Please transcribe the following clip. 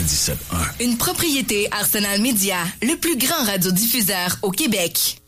97.1. Une propriété Arsenal Média, le plus grand radiodiffuseur au Québec.